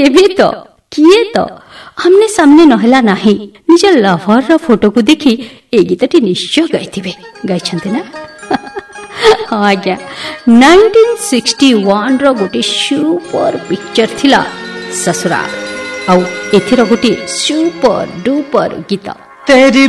केबे तो किए तो हमने सामने नहला नाही निज लभर रो फोटो को देखी ए गीतटी निश्चय गाइथिबे गाइछन्ते ना हाँ आज्ञा 1961 रो गोटे सुपर पिक्चर थिला ससुराल आउ एथिरो गोटे सुपर डुपर गीत तेरी